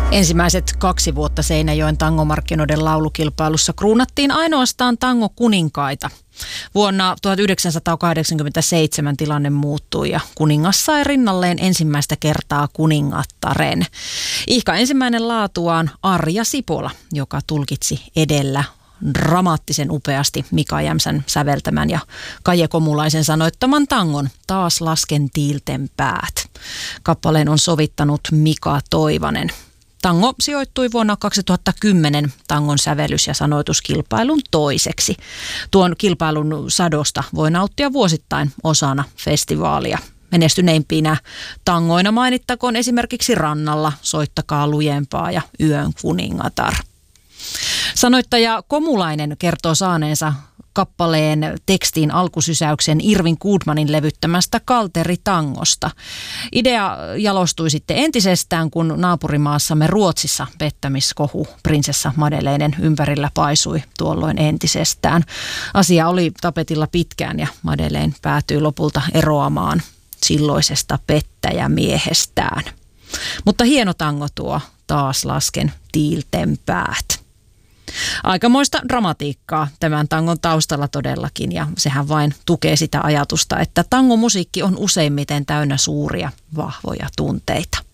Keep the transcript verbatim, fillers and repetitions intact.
Ensimmäiset kaksi vuotta Seinäjoen tangomarkkinoiden laulukilpailussa kruunattiin ainoastaan tangokuninkaita. Vuonna tuhatyhdeksänsataakahdeksankymmentäseitsemän tilanne muuttui ja kuningas sai rinnalleen ensimmäistä kertaa kuningattaren. Ihka ensimmäinen laatuaan Arja Sipola, joka tulkitsi edellä dramaattisen upeasti Mika Jämsän säveltämän ja Kaje Komulaisen sanoittaman tangon Taas lasken tiilten päät. Kappaleen on sovittanut Mika Toivanen. Tango sijoittui vuonna kaksituhattakymmenen tangon sävellys- ja sanoituskilpailun toiseksi. Tuon kilpailun sadosta voi nauttia vuosittain osana festivaalia. Menestyneimpinä tangoina mainittakoon esimerkiksi Rannalla, Soittakaa lujempaa ja Yön kuningatar. Sanoittaja Komulainen kertoo saaneensa kappaleen tekstiin alkusysäyksen Irvin Goodmanin levyttämästä Kalteritangosta. Idea jalostui sitten entisestään, kun naapurimaassamme Ruotsissa pettämiskohu prinsessa Madeleinen ympärillä paisui tuolloin entisestään. Asia oli tapetilla pitkään ja Madeleine päätyi lopulta eroamaan silloisesta pettäjämiehestään. Mutta hieno tango tuo Taas lasken tiilten päät. Aikamoista dramatiikkaa tämän tangon taustalla todellakin, ja sehän vain tukee sitä ajatusta, että tangomusiikki on useimmiten täynnä suuria, vahvoja tunteita.